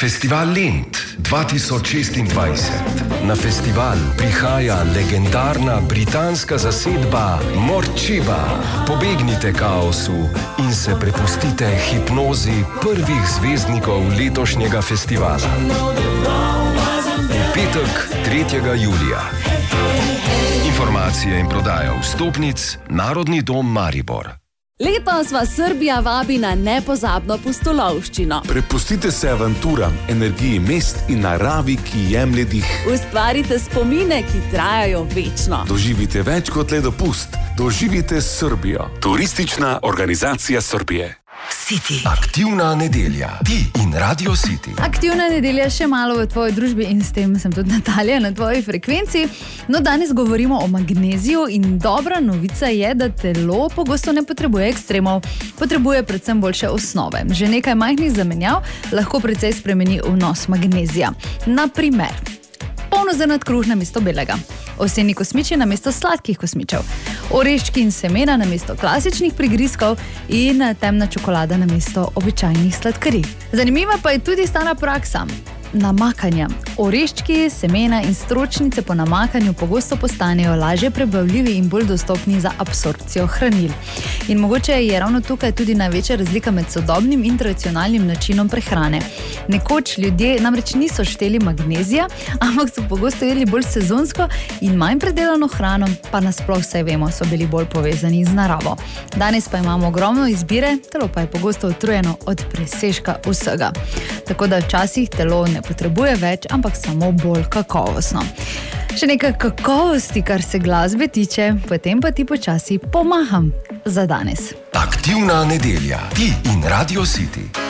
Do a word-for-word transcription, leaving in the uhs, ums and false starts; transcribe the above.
Festival Lent dva tisoč šestindvajset. Na festival prihaja legendarna britanska zasedba Morčeba. Pobegnite kaosu in se prepustite hipnozi prvih zvezdnikov letošnjega festivala. V petek, tretjega julija. Informacije in prodaja vstopnic Narodni dom Maribor. Letos vas Srbija vabi na nepozabno pustolovščino. Prepustite se avanturam, energiji mest in naravi, ki jemlje dih. Ustvarite spomine, ki trajajo večno. Doživite več kot le dopust. Doživite Srbijo. Turistična organizacija Srbije. City. Aktivna nedelja. Ti in Radio City. Aktivna nedelja še malo v tvoji družbi in s tem sem tudi Natalija na tvoji frekvenci. No, danes govorimo o magneziju in dobra novica je, da telo pogosto ne potrebuje ekstremov. Potrebuje predvsem boljše osnove. Že nekaj majhnih zamenjav lahko precej spremeni vnos magnezija. Na primer, polnozrnat kruh namesto belega, oseni kosmiči namesto sladkih kosmičev, oreščki in semena namesto klasičnih prigrizkov in temna čokolada namesto običajnih sladkarij. Zanimiva pa je tudi stara praksa namakanja. Oreščki, semena in stročnice po namakanju pogosto postanejo lažje prebavljivi in bolj dostopni za absorpcijo hranil. In mogoče je ravno tukaj tudi največja razlika med sodobnim in tradicionalnim načinom prehrane. Nekoč ljudje namreč niso šteli magnezija, ampak so pogosto jedli bolj sezonsko in manj predelano hrano, pa nasploh vse vemo, so bili bolj povezani z naravo. Danes pa imamo ogromno izbire, telo pa je pogosto utrujeno od presežka vsega. Tako da včasih telo ne potrebuje več, ampak samo bolj kakovostno. Še nekaj kakovosti, kar se glasbe tiče, potem pa ti počasi pomaham za danes. Aktivna nedelja. Ti in Radio City.